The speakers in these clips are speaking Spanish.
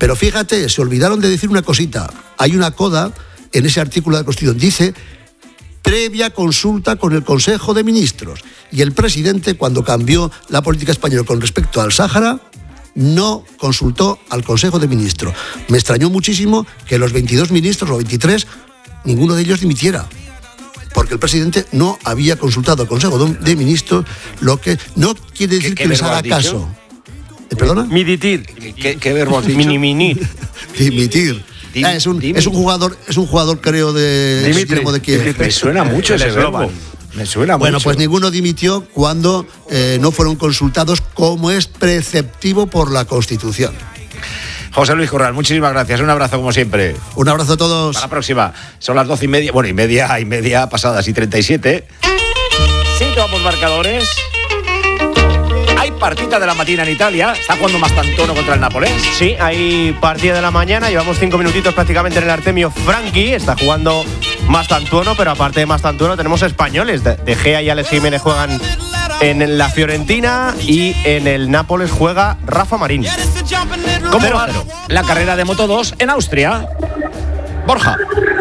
Pero fíjate, se olvidaron de decir una cosita. Hay una coda en ese artículo de la Constitución. Dice, previa consulta con el Consejo de Ministros. Y el presidente, cuando cambió la política española con respecto al Sáhara, no consultó al Consejo de Ministros. Me extrañó muchísimo que los 22 ministros o 23, ninguno de ellos dimitiera. Porque el presidente no había consultado al Consejo de Ministros, lo que no quiere decir que les haga caso. ¿Perdona? Miditir. ¿Qué verbo has dicho? Miniminir. Dimitir. Es un jugador, creo, de Dinamo de Kiev. Me suena mucho ese verbo. Me suena bueno, mucho. pues ninguno dimitió cuando no fueron consultados, como es preceptivo por la Constitución. José Luis Corral, muchísimas gracias. Un abrazo como siempre. Un abrazo a todos. Hasta la próxima. Son las 12:30. Bueno, y media pasadas y 37. Situamos marcadores. Hay partita de la mañana en Italia. Está jugando Mastantuono contra el Nápoles. Sí, hay partida de la mañana. Llevamos 5 minutitos prácticamente en el Artemio Franchi. Está jugando Mastantuono, pero aparte de Mastantuono tenemos españoles. De Gea y Alex Jiménez juegan en la Fiorentina y en el Nápoles juega Rafa Marín. ¿Cómo va la carrera de Moto 2 en Austria? Borja.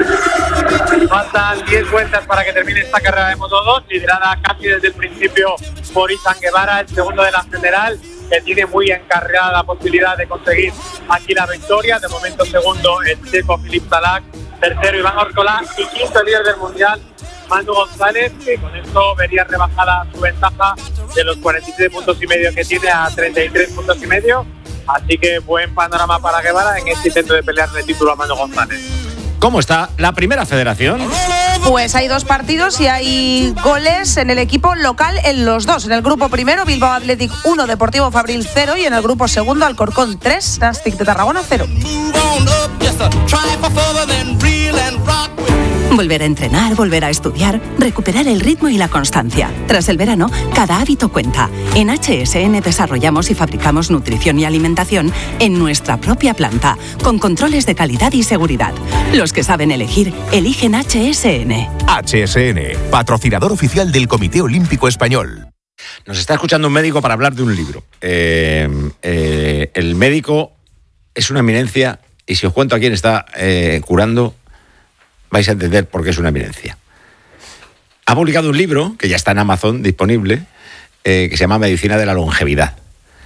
Faltan 10 vueltas para que termine esta carrera de Moto 2, liderada casi desde el principio por Izan Guevara, el segundo de la general, que tiene muy encarrilada la posibilidad de conseguir aquí la victoria. De momento segundo el checo Filip Salak, tercero Iván Orcolá y quinto líder del mundial Manu González, que con esto vería rebajada su ventaja de los 47 puntos y medio que tiene a 33 puntos y medio. Así que buen panorama para Guevara en este intento de pelear el título a Manu González. ¿Cómo está la primera federación? Pues hay 2 partidos y hay goles en el equipo local en los 2. En el grupo primero, Bilbao Athletic 1, Deportivo Fabril 0. Y en el grupo segundo, Alcorcón 3, Nàstic de Tarragona 0. Volver a entrenar, volver a estudiar, recuperar el ritmo y la constancia. Tras el verano, cada hábito cuenta. En HSN desarrollamos y fabricamos nutrición y alimentación en nuestra propia planta, con controles de calidad y seguridad. Los que saben elegir, eligen HSN. HSN, patrocinador oficial del Comité Olímpico Español. Nos está escuchando un médico para hablar de un libro. El médico es una eminencia y si os cuento a quién está curando, vais a entender por qué es una eminencia. Ha publicado un libro, que ya está en Amazon disponible, que se llama Medicina de la Longevidad.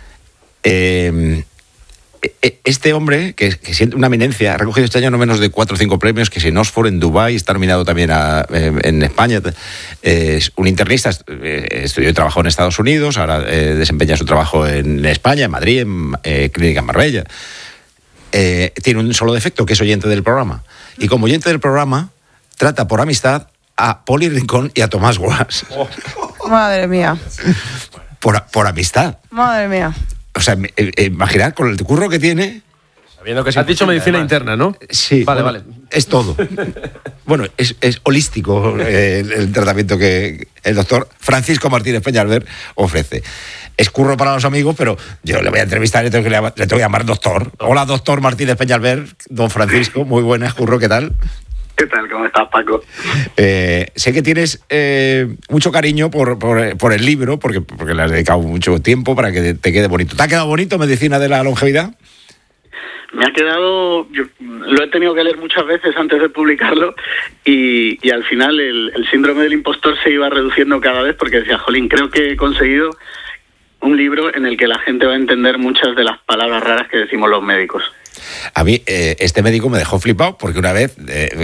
Este hombre, que siente una eminencia, ha recogido este año no menos de 4 o 5 premios, que es en Oxford, en Dubái, está nominado también en España. Es un internista, estudió y trabajó en Estados Unidos, ahora desempeña su trabajo en España, en Madrid, en Clínica en Marbella. Tiene un solo defecto, que es oyente del programa. Y como oyente del programa, trata por amistad a Poli Rincón y a Tomás Guas. Madre mía. Por amistad. Madre mía. O sea, imaginad con el curro que tiene. Sabiendo que has dicho medicina interna, ¿no? Sí. Vale. Es todo. Bueno, es holístico el tratamiento que el doctor Francisco Martínez Peñalver ofrece. Es curro para los amigos, pero yo le voy a entrevistar y le tengo que llamar doctor. Hola, doctor Martínez Peñalver, don Francisco, muy buenas, curro, ¿qué tal? ¿Qué tal? ¿Cómo estás, Paco? Sé que tienes mucho cariño por el libro, porque le has dedicado mucho tiempo para que te quede bonito. ¿Te ha quedado bonito Medicina de la Longevidad? Me ha quedado, yo lo he tenido que leer muchas veces antes de publicarlo y al final el síndrome del impostor se iba reduciendo cada vez porque decía, jolín, creo que he conseguido un libro en el que la gente va a entender muchas de las palabras raras que decimos los médicos. A mí este médico me dejó flipado porque una vez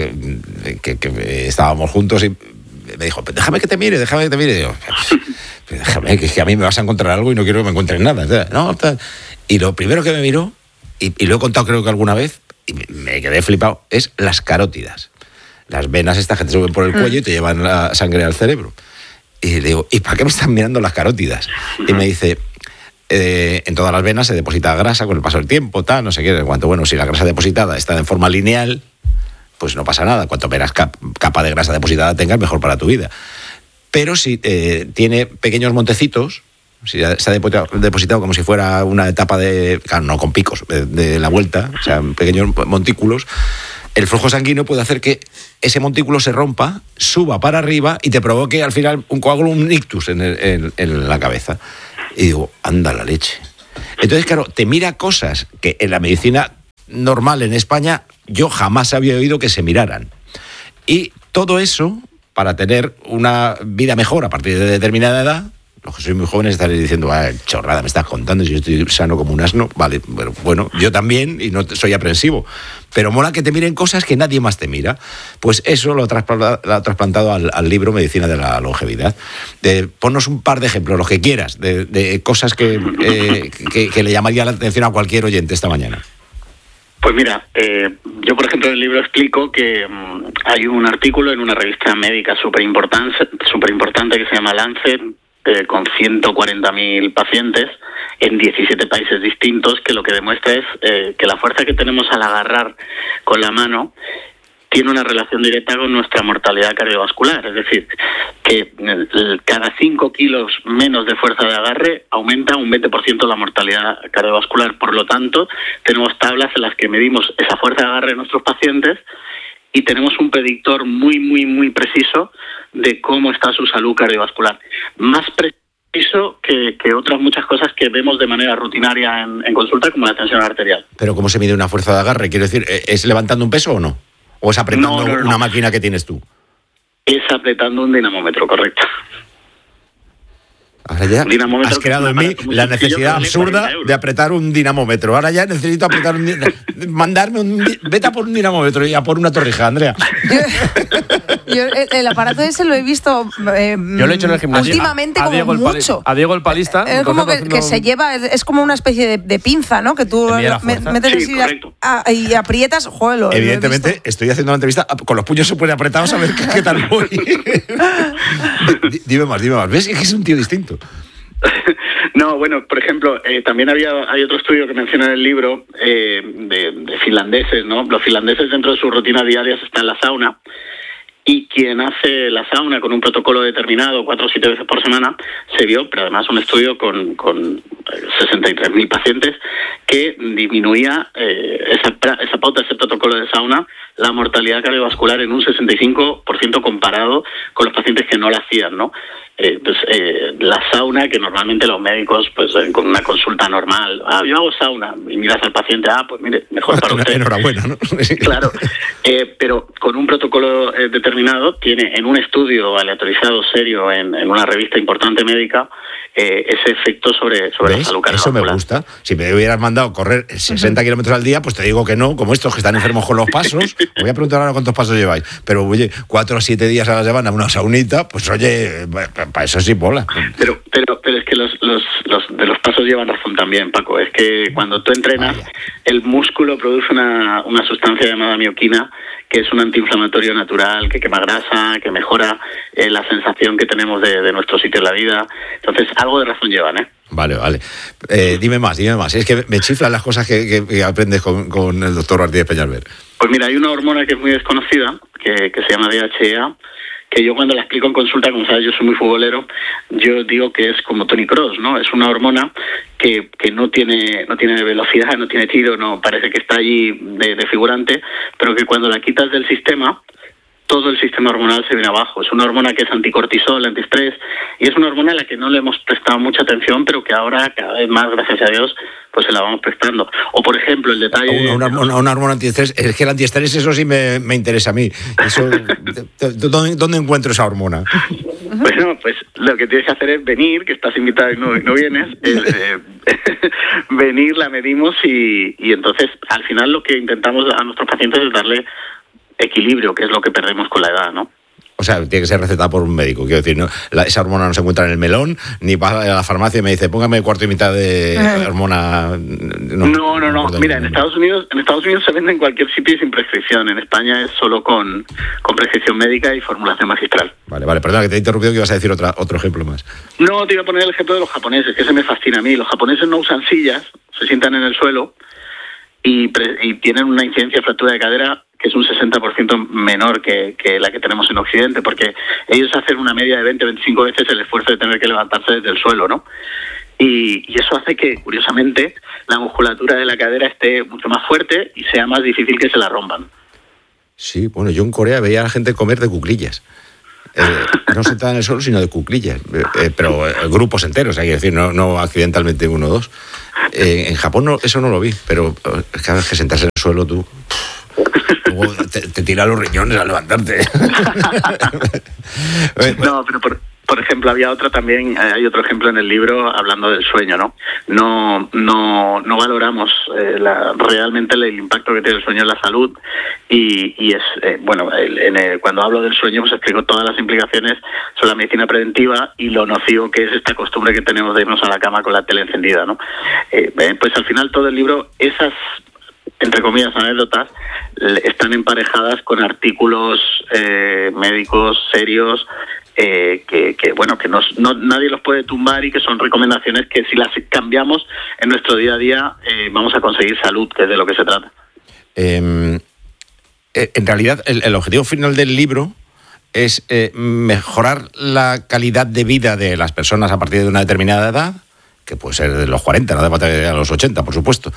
que estábamos juntos y me dijo, déjame que te mire. Y digo, déjame, que a mí me vas a encontrar algo y no quiero que me encuentres nada. No, y lo primero que me miró, y lo he contado creo que alguna vez, y me quedé flipado, es las carótidas. Las venas estas que te suben por el cuello y te llevan la sangre al cerebro. Y le digo, ¿y para qué me están mirando las carótidas? Y me dice, en todas las venas se deposita grasa con el paso del tiempo, no sé qué. Cuanto, bueno, si la grasa depositada está en forma lineal, pues no pasa nada. Cuanto menos capa de grasa depositada tengas, mejor para tu vida. Pero si tiene pequeños montecitos, si está depositado como si fuera una etapa de, claro, no con picos, de la vuelta, o sea, pequeños montículos, el flujo sanguíneo puede hacer que ese montículo se rompa, suba para arriba y te provoque al final un coágulo, un ictus en la cabeza. Y digo, anda la leche. Entonces, claro, te mira cosas que en la medicina normal en España, yo jamás había oído que se miraran. Y todo eso, para tener una vida mejor a partir de determinada edad, los que sois muy jóvenes estaréis diciendo, chorrada, me estás contando, si yo estoy sano como un asno. Vale, pero bueno, yo también, y no soy aprensivo. Pero mola que te miren cosas que nadie más te mira. Pues eso lo ha trasplantado al libro Medicina de la Longevidad. Ponnos un par de ejemplos, los que quieras, de cosas que le llamaría la atención a cualquier oyente esta mañana. Pues mira, yo por ejemplo en el libro explico que hay un artículo en una revista médica súper importante que se llama Lancet, con 140.000 pacientes en 17 países distintos, que lo que demuestra es que la fuerza que tenemos al agarrar con la mano tiene una relación directa con nuestra mortalidad cardiovascular. Es decir, que cada 5 kilos menos de fuerza de agarre aumenta un 20% la mortalidad cardiovascular. Por lo tanto, tenemos tablas en las que medimos esa fuerza de agarre de nuestros pacientes y tenemos un predictor muy, muy, muy preciso de cómo está su salud cardiovascular. Más preciso que otras muchas cosas que vemos de manera rutinaria en consulta, como la tensión arterial. ¿Pero cómo se mide una fuerza de agarre? Quiero decir, ¿es levantando un peso o no? ¿O es apretando una máquina que tienes tú? Es apretando un dinamómetro, correcto. Ahora ya has creado en mí la necesidad absurda de apretar un dinamómetro. Ahora ya necesito apretar vete a por un dinamómetro y a por una torrija, Andrea. Yo el aparato ese lo he visto yo lo he hecho en el gimnasio últimamente a como mucho. A Diego el palista. Es como que se lleva, es como una especie de pinza, ¿no? Que tú metes así y aprietas. Joder, evidentemente estoy haciendo una entrevista con los puños súper apretados a ver qué tal voy. Dime más. ¿Ves? Es que es un tío distinto. No, bueno, por ejemplo, también hay otro estudio que menciona en el libro de finlandeses, ¿no? Los finlandeses dentro de su rutina diaria están en la sauna, y quien hace la sauna con un protocolo determinado 4 o 7 veces por semana, se vio, pero además un estudio con 63.000 pacientes, que disminuía esa pauta, ese protocolo de sauna, la mortalidad cardiovascular en un 65% comparado con los pacientes que no la hacían, ¿no? La sauna, que normalmente los médicos, pues con una consulta normal, yo hago sauna, y miras al paciente, pues mire, mejor para usted. Enhorabuena, ¿no? Claro, pero con un protocolo determinado, tiene en un estudio aleatorizado serio en una revista importante médica, ese efecto sobre la salud cardiovascular. Eso me gusta. Si me hubieras mandado correr 60 kilómetros al día, pues te digo que no, como estos que están enfermos con los pasos. Voy a preguntar ahora cuántos pasos lleváis. Pero oye, 4 o 7 días a la semana una saunita, pues oye, para eso sí mola. Pero es que los de los pasos llevan razón también, Paco. Es que cuando tú entrenas, el músculo produce una sustancia llamada mioquina, que es un antiinflamatorio natural, que quema grasa, que mejora la sensación que tenemos de nuestro sitio en la vida. Entonces, algo de razón llevan, ¿eh? Vale. Dime más. Es que me chiflan las cosas que aprendes con el doctor Martínez Peñalver. Pues mira, hay una hormona que es muy desconocida, que se llama DHEA, que yo cuando la explico en consulta, como sabes, yo soy muy futbolero, yo digo que es como Toni Kroos, ¿no? Es una hormona que no tiene velocidad, no tiene tiro, no parece que está allí de figurante, pero que cuando la quitas del sistema, todo el sistema hormonal se viene abajo. Es una hormona que es anticortisol, antiestrés, y es una hormona a la que no le hemos prestado mucha atención, pero que ahora, cada vez más, gracias a Dios, pues se la vamos prestando. O, por ejemplo, el detalle... Una hormona antiestrés. Es que el antiestrés, eso sí me interesa a mí. Eso, ¿dónde encuentro esa hormona? Bueno, pues lo que tienes que hacer es venir, que estás invitado y no vienes, venir, la medimos y entonces, al final, lo que intentamos a nuestros pacientes es darle equilibrio, que es lo que perdemos con la edad, ¿no? O sea, tiene que ser recetada por un médico, quiero decir, ¿no? Esa hormona no se encuentra en el melón, ni va a la farmacia y me dice, póngame cuarto y mitad de hormona. No. Mira, en Estados Unidos se vende en cualquier sitio y sin prescripción. En España es solo con prescripción médica y formulación magistral. Vale, perdona que te he interrumpido, que ibas a decir otro ejemplo más. No, te iba a poner el ejemplo de los japoneses, que ese me fascina a mí. Los japoneses no usan sillas, se sientan en el suelo y tienen una incidencia de fractura de cadera que es un 60% menor que la que tenemos en Occidente, porque ellos hacen una media de 20-25 veces el esfuerzo de tener que levantarse desde el suelo, ¿no? Y eso hace que, curiosamente, la musculatura de la cadera esté mucho más fuerte y sea más difícil que se la rompan. Sí, bueno, yo en Corea veía a la gente comer de cuclillas. no sentada en el suelo, sino de cuclillas, pero grupos enteros, hay que decir, no accidentalmente uno o dos. En Japón eso no lo vi, pero cada vez que sentarse en el suelo tú... Luego te tira los riñones al levantarte. No, pero por ejemplo, había otra también, hay otro ejemplo en el libro hablando del sueño, ¿no? No valoramos realmente el impacto que tiene el sueño en la salud y es, cuando hablo del sueño pues explico todas las implicaciones sobre la medicina preventiva y lo nocivo que es esta costumbre que tenemos de irnos a la cama con la tele encendida, ¿no? Pues al final todo el libro, esas entre comillas anécdotas, están emparejadas con artículos médicos serios que nadie los puede tumbar y que son recomendaciones que si las cambiamos en nuestro día a día vamos a conseguir salud, que es de lo que se trata. En realidad el objetivo final del libro es mejorar la calidad de vida de las personas a partir de una determinada edad, que puede ser de los 40, no de batallar a los 80, por supuesto,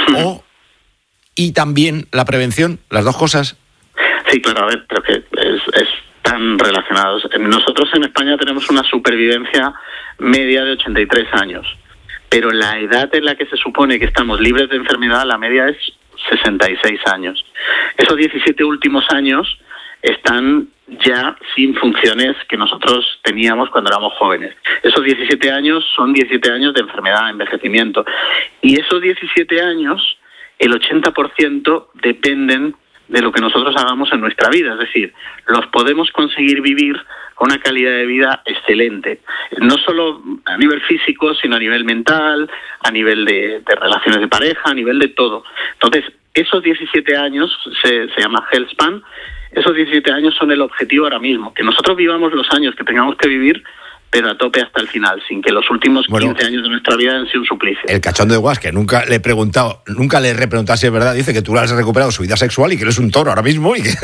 y también la prevención, las dos cosas. Sí, claro, a ver, creo que es tan relacionados. Nosotros en España tenemos una supervivencia media de 83 años, pero la edad en la que se supone que estamos libres de enfermedad, la media es 66 años. Esos 17 últimos años están ya sin funciones que nosotros teníamos cuando éramos jóvenes. Esos 17 años son 17 años de enfermedad, envejecimiento. Y esos 17 años, el 80% dependen de lo que nosotros hagamos en nuestra vida. Es decir, los podemos conseguir vivir con una calidad de vida excelente. No solo a nivel físico, sino a nivel mental, a nivel de relaciones de pareja, a nivel de todo. Entonces, esos 17 años, se llama Health Span, esos 17 años son el objetivo ahora mismo. Que nosotros vivamos los años que tengamos que vivir, pero a tope hasta el final, sin que los últimos 15 años de nuestra vida han sido un suplicio. El cachondo de Guas, que nunca le he repreguntado si es verdad, dice que tú le has recuperado su vida sexual y que eres un toro ahora mismo y que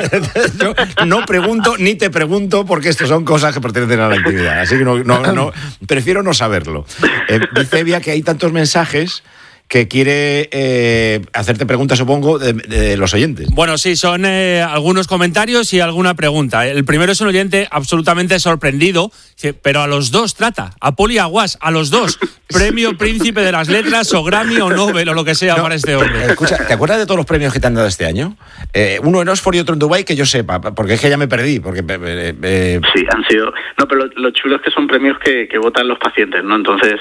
yo no pregunto ni te pregunto porque esto son cosas que pertenecen a la intimidad, así que no prefiero no saberlo. Dice Evia que hay tantos mensajes que quiere hacerte preguntas, supongo, de los oyentes. Bueno, sí, son algunos comentarios y alguna pregunta. El primero es un oyente absolutamente sorprendido, pero a los dos trata, a Poli y a Guas, a los dos. Premio Príncipe de las Letras o Grammy o Nobel o lo que sea para este hombre. Escucha, ¿te acuerdas de todos los premios que te han dado este año? Uno en Oxford y otro en Dubái, que yo sepa, porque es que ya me perdí. Sí, han sido... No, pero lo chulo es que son premios que votan los pacientes, ¿no? Entonces,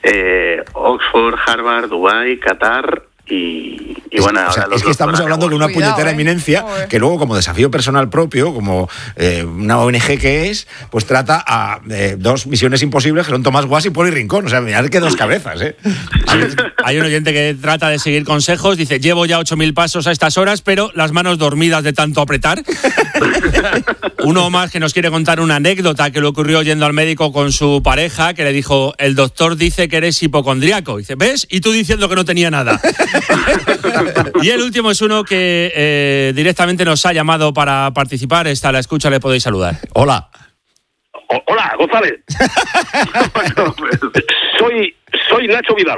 Oxford, Harvard, Dubái, Qatar... Y bueno, o sea, es que estamos hablando de una puñetera eminencia que luego, como desafío personal propio, como una ONG que es, pues trata a dos misiones imposibles que son Tomás Guas y Poli Rincón. O sea, mirad que dos cabezas, ¿eh? Hay un oyente que trata de seguir consejos, dice, llevo ya 8.000 pasos a estas horas, pero las manos dormidas de tanto apretar. Uno más que nos quiere contar una anécdota que le ocurrió yendo al médico con su pareja, que le dijo, el doctor dice que eres hipocondriaco. Dice, ¿ves? Y tú diciendo que no tenía nada. Y el último es uno que directamente nos ha llamado para participar. Está a la escucha, le podéis saludar. Hola. Hola, González. Soy Nacho Vidal.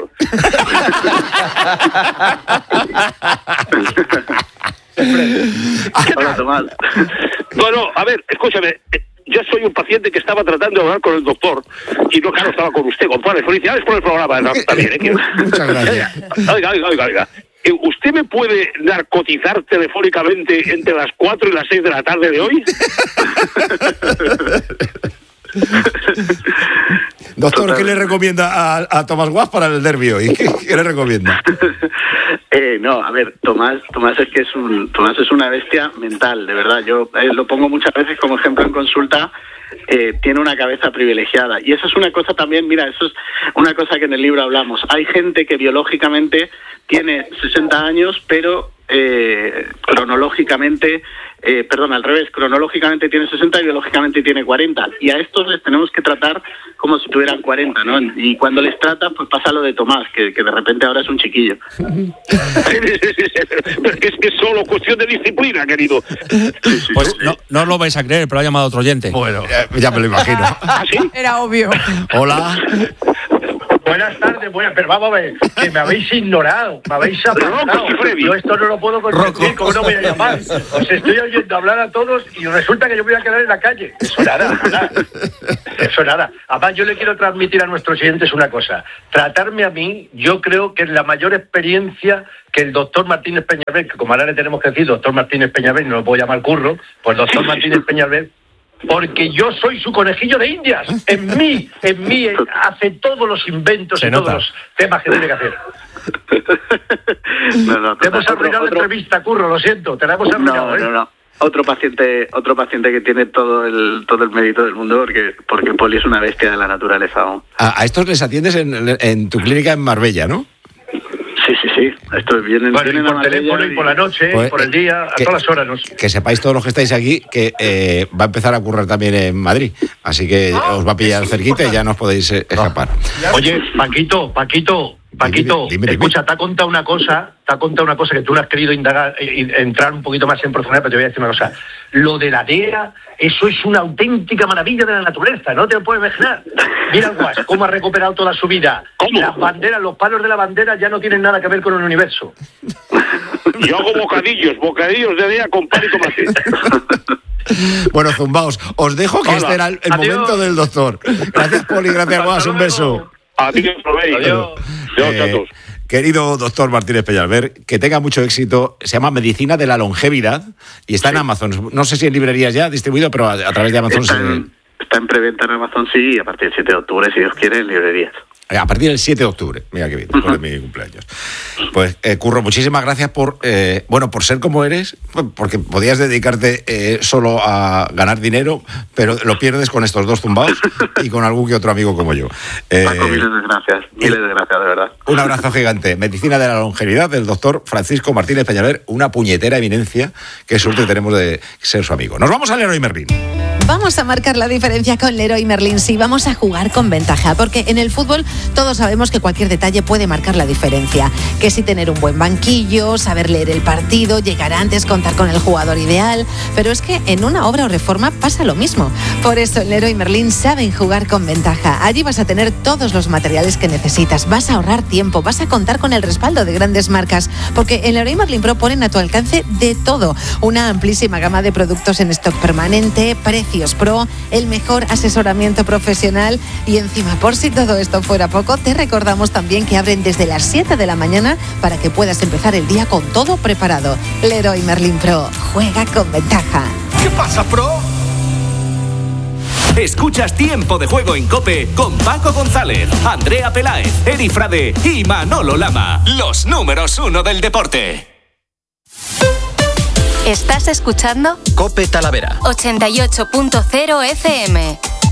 Hola, Tomás. Bueno, a ver, escúchame. Yo soy un paciente que estaba tratando de hablar con el doctor y no, claro, estaba con usted, González. Felicidades por el programa también. Muchas gracias. Oiga. ¿Usted me puede narcotizar telefónicamente entre las 4 y las 6 de la tarde de hoy? Doctor, ¿qué le recomienda a Tomás Guas para el derbi hoy? ¿Qué le recomienda? No, a ver, Tomás es que Tomás es una bestia mental, de verdad. Yo lo pongo muchas veces como ejemplo en consulta. Tiene una cabeza privilegiada y eso es una cosa también, mira, eso es una cosa que en el libro hablamos. Hay gente que biológicamente tiene 60 años, pero cronológicamente tiene 60 y biológicamente tiene 40. Y a estos les tenemos que tratar como si tuvieran 40, ¿no? Y cuando les tratan, pues pasa lo de Tomás, que de repente ahora es un chiquillo. Es que es solo cuestión de disciplina, querido. Pues no os lo vais a creer, pero ha llamado otro oyente. Bueno, ya me lo imagino. ¿Ah, sí? Era obvio. Hola. Buenas tardes, pero vamos a ver, que me habéis ignorado, me habéis apartado. Yo esto no lo puedo consentir, ¿cómo no voy a llamar? Os estoy oyendo hablar a todos y resulta que yo me voy a quedar en la calle. Eso nada. Además, yo le quiero transmitir a nuestros oyentes una cosa. Tratarme a mí, yo creo que es la mayor experiencia que el doctor Martínez Peñalver, que como ahora le tenemos que decir doctor Martínez Peñalver, no lo puedo llamar Curro, pues doctor Martínez Peñalver, porque yo soy su conejillo de indias. En mí hace todos los inventos y todos los temas que tiene que hacer. Te hemos arruinado la entrevista, Curro, lo siento, te la hemos arruinado. No. Otro paciente que tiene todo el mérito del mundo, porque Poli es una bestia de la naturaleza. A estos les atiendes en tu clínica en Marbella, ¿no? Sí. Estos vienen por teléfono y por la noche, pues, por el día, a todas las horas. ¿No? Que sepáis todos los que estáis aquí que va a empezar a currar también en Madrid. Así que os va a pillar cerquita y ya no os podéis escapar. Oye, Paquito, dime. Escucha, te ha contado una cosa que tú no has querido indagar, entrar un poquito más en profundidad, pero te voy a decir una cosa. Lo de la DEA, eso es una auténtica maravilla de la naturaleza, no te lo puedes imaginar. Mira el Guas, cómo ha recuperado toda su vida. ¿Cómo? Las banderas, los palos de la bandera ya no tienen nada que ver con el universo. Yo hago bocadillos de DEA con pan y tomate. Bueno, zumbaos, os dejo que este era el momento del doctor. Gracias, Poli, gracias, Guas, un beso. A ti que proveéis. Adiós, chatos. Querido doctor Martínez Peñalver, que tenga mucho éxito. Se llama Medicina de la Longevidad y está en Amazon. No sé si en librerías ya distribuido, pero a través de Amazon está en preventa en Amazon, sí, y a partir del 7 de octubre, si Dios quiere, en librerías. A partir del 7 de octubre, mira qué bien, después de mi cumpleaños. Pues, Curro, muchísimas gracias por ser como eres, porque podías dedicarte solo a ganar dinero, pero lo pierdes con estos dos zumbados y con algún que otro amigo como yo. Paco, miles de gracias, de verdad. Un abrazo gigante. Medicina de la longevidad del doctor Francisco Martínez Peñalver, una puñetera eminencia. Qué suerte tenemos de ser su amigo. Nos vamos al Leroy Merlin. Vamos a marcar la diferencia con Leroy Merlin, sí, vamos a jugar con ventaja, porque en el fútbol todos sabemos que cualquier detalle puede marcar la diferencia, que si tener un buen banquillo, saber leer el partido, llegar antes, contar con el jugador ideal, pero es que en una obra o reforma pasa lo mismo. Por eso en Leroy Merlin saben jugar con ventaja. Allí vas a tener todos los materiales que necesitas, vas a ahorrar tiempo, vas a contar con el respaldo de grandes marcas, porque en Leroy Merlin Pro ponen a tu alcance de todo, una amplísima gama de productos en stock permanente, precios pro, el mejor asesoramiento profesional y encima, por si todo esto fuera poco, te recordamos también que abren desde las 7 de la mañana para que puedas empezar el día con todo preparado. Leroy Merlin Pro, juega con ventaja. ¿Qué pasa, Pro? Escuchas Tiempo de Juego en COPE con Paco González, Andrea Peláez, Eri Frade y Manolo Lama. Los números 1 del deporte. ¿Estás escuchando? COPE Talavera 88.0 FM.